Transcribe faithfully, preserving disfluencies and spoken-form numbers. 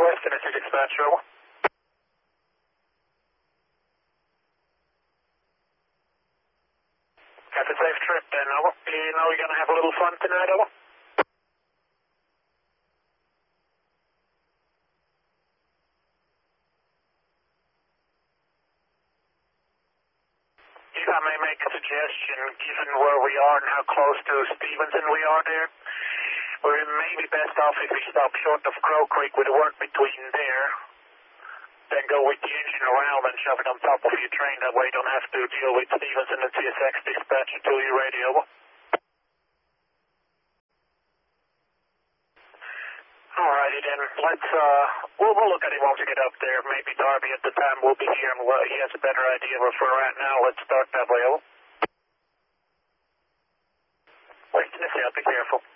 West Tennessee Dispatch, over. Have a safe trip then, over. You know you're going to have a little fun tonight, over? If I may make a suggestion, given where we are and how close to Stevenson we are there, we may be best off if we stop short of Crow Creek with the work between there, then go with the engine around and shove it on top of your train. That way you don't have to deal with Stevenson and C S X dispatch until you're ready, over. Alrighty then, let's, uh, we'll, we'll look at it once we get up there. Maybe Darby at the time will be here and well, he has a better idea of where we're at now. Let's start that way, over. Wait, Tennessee, I'll be careful.